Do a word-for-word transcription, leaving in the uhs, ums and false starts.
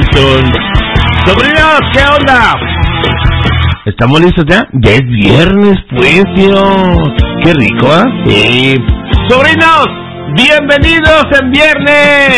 Houston. Sobrinos, ¿qué onda? ¿Estamos listos ya? Ya es viernes, pues, tío. Qué rico, ¿eh? Sí. Sobrinos, bienvenidos en viernes.